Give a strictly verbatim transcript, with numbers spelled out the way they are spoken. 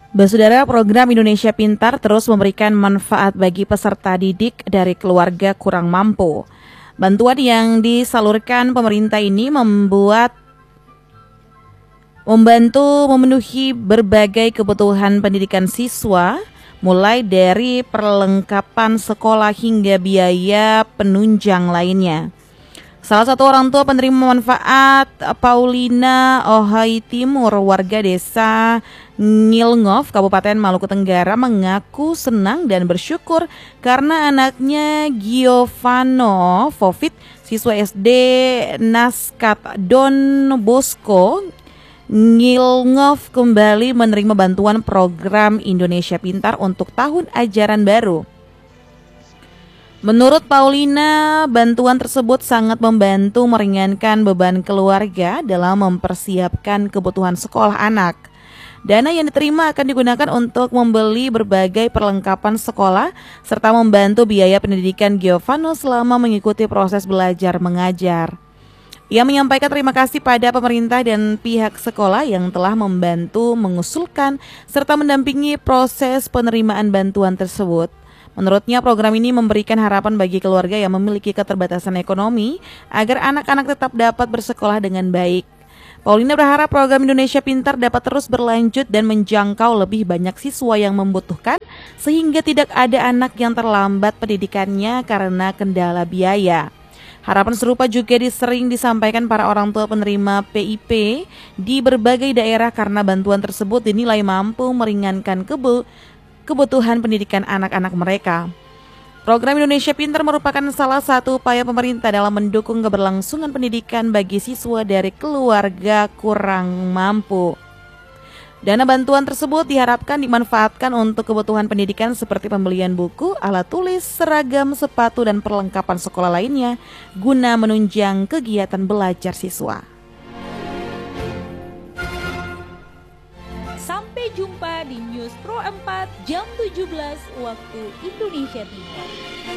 Saudara, program Indonesia Pintar terus memberikan manfaat bagi peserta didik dari keluarga kurang mampu. Bantuan yang disalurkan pemerintah ini membuat membantu memenuhi berbagai kebutuhan pendidikan siswa, mulai dari perlengkapan sekolah hingga biaya penunjang lainnya. Salah satu orang tua penerima manfaat, Paulina Ohai Timur, warga desa Ngilngov, Kabupaten Maluku Tenggara, mengaku senang dan bersyukur karena anaknya Giovanno Fovit, siswa S D Naskat Don Bosco Ngilngov, kembali menerima bantuan program Indonesia Pintar untuk tahun ajaran baru. Menurut Paulina, bantuan tersebut sangat membantu meringankan beban keluarga dalam mempersiapkan kebutuhan sekolah anak. Dana yang diterima akan digunakan untuk membeli berbagai perlengkapan sekolah serta membantu biaya pendidikan Giovanno selama mengikuti proses belajar mengajar. Ia menyampaikan terima kasih pada pemerintah dan pihak sekolah yang telah membantu mengusulkan serta mendampingi proses penerimaan bantuan tersebut. Menurutnya, program ini memberikan harapan bagi keluarga yang memiliki keterbatasan ekonomi agar anak-anak tetap dapat bersekolah dengan baik. Paulina berharap program Indonesia Pintar dapat terus berlanjut dan menjangkau lebih banyak siswa yang membutuhkan, sehingga tidak ada anak yang terlambat pendidikannya karena kendala biaya. Harapan serupa juga disering disampaikan para orang tua penerima P I P di berbagai daerah karena bantuan tersebut dinilai mampu meringankan kebu kebutuhan pendidikan anak-anak mereka. Program Indonesia Pintar merupakan salah satu upaya pemerintah dalam mendukung keberlangsungan pendidikan bagi siswa dari keluarga kurang mampu. Dana bantuan tersebut diharapkan dimanfaatkan untuk kebutuhan pendidikan seperti pembelian buku, alat tulis, seragam, sepatu, dan perlengkapan sekolah lainnya guna menunjang kegiatan belajar siswa. Sampai jumpa di News Pro empat jam tujuh belas waktu Indonesia Timur.